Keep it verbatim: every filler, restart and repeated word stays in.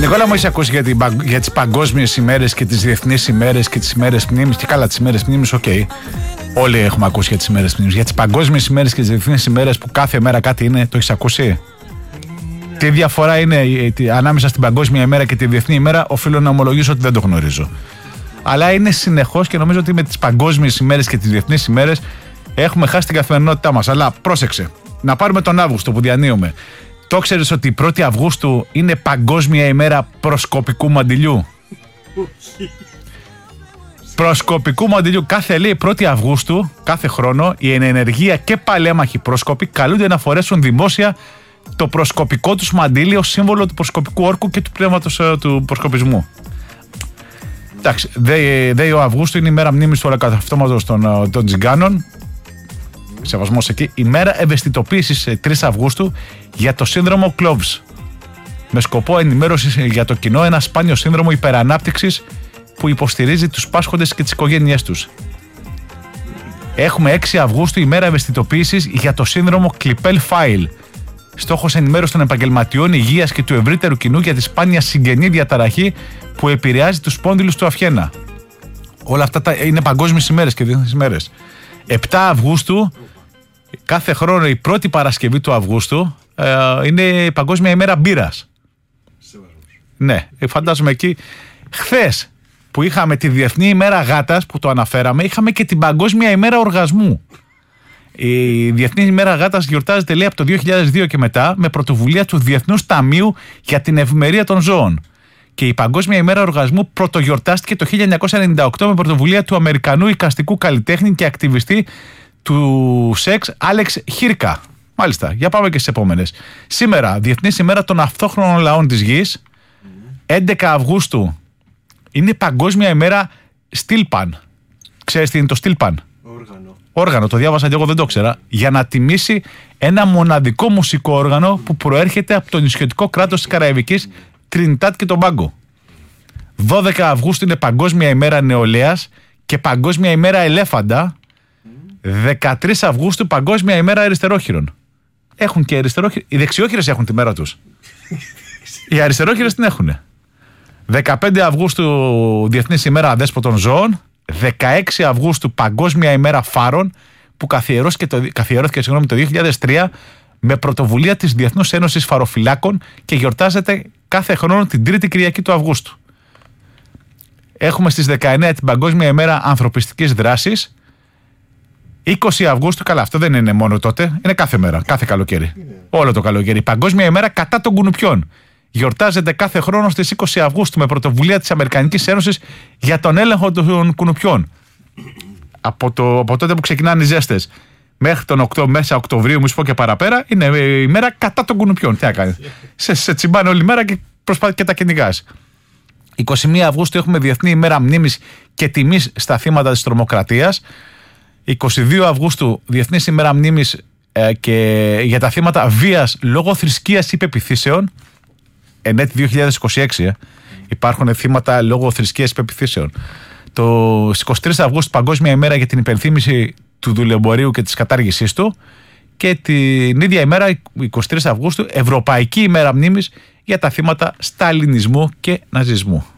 Νικόλα μου, έχεις ακούσει για, την, για τις παγκόσμιες ημέρες και τις διεθνείς ημέρες και τις ημέρες μνήμης? Και καλά, τις ημέρες μνήμης, οκ. Okay. Όλοι έχουμε ακούσει για τις ημέρες μνήμης. Για τις παγκόσμιες ημέρες και τις διεθνείς ημέρες που κάθε μέρα κάτι είναι, το έχεις ακούσει? Mm. Τι διαφορά είναι ανάμεσα στην παγκόσμια ημέρα και τη διεθνή ημέρα? Οφείλω να ομολογήσω ότι δεν το γνωρίζω. Αλλά είναι συνεχώς και νομίζω ότι με τις παγκόσμιες ημέρες και τις διεθνείς ημέρες έχουμε χάσει την καθημερινότητά μας. Αλλά πρόσεξε, να πάρουμε τον Αύγουστο που διανύουμε. Το ξέρεις ότι η πρώτη Αυγούστου είναι παγκόσμια ημέρα προσκοπικού μαντιλιού? Προσκοπικού μαντιλιού. Κάθε λέει πρώτη Αυγούστου, κάθε χρόνο, οι ενεργεία και παλέμαχοι πρόσκοποι καλούνται να φορέσουν δημόσια το προσκοπικό τους μαντίλι ως σύμβολο του προσκοπικού όρκου και του πνεύματος ε, του προσκοπισμού. Εντάξει, δύο Αυγούστου είναι η μέρα μνήμης του ολοκαυτώματος των, των Τζιγκάνων. Σεβασμός εκεί. Η μέρα ευαισθητοποίησης τρεις Αυγούστου για το σύνδρομο Κλόβς. Με σκοπό ενημέρωση για το κοινό, ένα σπάνιο σύνδρομο υπερανάπτυξης που υποστηρίζει τους πάσχοντες και τις οικογένειές τους. Έχουμε έξι Αυγούστου, η μέρα ευαισθητοποίησης για το σύνδρομο Κλιπέλ-Φάιλ. Στόχος ενημέρωση των επαγγελματιών υγείας και του ευρύτερου κοινού για τη σπάνια συγγενή διαταραχή που επηρεάζει τους σπόνδυλους του Αυχένα. Όλα αυτά τα είναι παγκόσμιες ημέρες και διεθνείς ημέρες. επτά Αυγούστου, κάθε χρόνο η πρώτη Παρασκευή του Αυγούστου, ε, είναι η Παγκόσμια ημέρα μπύρας. Ναι, φαντάζομαι εκεί. Χθες που είχαμε τη Διεθνή ημέρα γάτας που το αναφέραμε, είχαμε και την Παγκόσμια ημέρα οργασμού. Η Διεθνή ημέρα γάτας γιορτάζεται, λέει, από το δύο χιλιάδες δύο και μετά με πρωτοβουλία του Διεθνούς Ταμείου για την Ευημερία των Ζώων. Και η Παγκόσμια ημέρα οργασμού πρωτογιορτάστηκε το χίλια εννιακόσια ενενήντα οκτώ με πρωτοβουλία του Αμερικανού εικαστικού καλλιτέχνη και ακτιβιστή του σεξ Άλεξ Χίρκα. Μάλιστα, για πάμε και στις επόμενες. Σήμερα, Διεθνής ημέρα των αυτόχθονων λαών της γης. έντεκα Αυγούστου είναι Παγκόσμια ημέρα Στίλπαν. Ξέρεις τι είναι το Στίλπαν? Όργανο. Όργανο, το διάβασα και εγώ, δεν το ξέρα. Για να τιμήσει ένα μοναδικό μουσικό όργανο που προέρχεται από το νησιωτικό κράτος της Καραϊβικής, Τρινιτάτ και Τομπάγκο. δώδεκα Αυγούστου είναι Παγκόσμια ημέρα νεολαίας και Παγκόσμια ημέρα ελέφαντα. δεκατρείς Αυγούστου Παγκόσμια ημέρα αριστερόχειρων. Έχουν και αριστερόχειροι. Οι δεξιόχειρες έχουν τη μέρα τους. Οι αριστερόχειρες την έχουνε. δεκαπέντε Αυγούστου Διεθνής ημέρα αδέσποτων ζώων. δεκαέξι Αυγούστου Παγκόσμια ημέρα φάρων που καθιερώθηκε το, καθιερώθηκε, συγγνώμη, το δύο χιλιάδες τρία με πρωτοβουλία της Διεθνούς Ένωσης Φαροφυλάκων και γιορτάζεται κάθε χρόνο την τρίτη Κυριακή του Αυγούστου. Έχουμε στις δεκαεννέα την Παγκόσμια ημέρα ανθρωπιστικής δράσης. είκοσι Αυγούστου, καλά, αυτό δεν είναι μόνο τότε, είναι κάθε μέρα, κάθε καλοκαίρι. Yeah. Όλο το καλοκαίρι. Παγκόσμια ημέρα κατά των κουνουπιών. Γιορτάζεται κάθε χρόνο στις είκοσι Αυγούστου με πρωτοβουλία της Αμερικανικής Ένωσης για τον έλεγχο των κουνουπιών. Από, το, από τότε που ξεκινάνε οι ζέστες μέχρι τον οκτώ, μέσα Οκτωβρίου, μου σου πω και παραπέρα, είναι η μέρα κατά των κουνουπιών. Τι να κάνει. σε, σε τσιμπάνε όλη μέρα και, προσπά, και τα κυνηγάς. είκοσι μία Αυγούστου έχουμε Διεθνή ημέρα μνήμης και τιμής στα θύματα της τρομοκρατίας. είκοσι δύο Αυγούστου Διεθνής ημέρα μνήμης ε, και για τα θύματα βίας λόγω θρησκείας ή πεποιθήσεων. Εν έτη δύο χιλιάδες είκοσι έξι ε, υπάρχουν θύματα λόγω θρησκείας ή πεποιθήσεων. Το είκοσι τρεις Αυγούστου Παγκόσμια ημέρα για την υπενθύμηση του δουλεμπορίου και της κατάργησής του. Και την ίδια ημέρα, είκοσι τρεις Αυγούστου, Ευρωπαϊκή ημέρα μνήμης για τα θύματα σταλινισμού και ναζισμού.